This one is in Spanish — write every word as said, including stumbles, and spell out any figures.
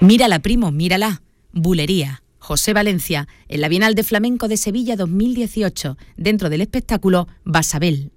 Mírala, primo, mírala. Bulería. José Valencia, en la Bienal de Flamenco de Sevilla dos mil dieciocho, dentro del espectáculo Basabel.